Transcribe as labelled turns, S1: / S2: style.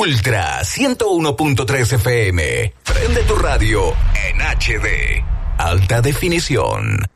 S1: Ultra 101.3 FM. Prende tu radio en HD. Alta definición.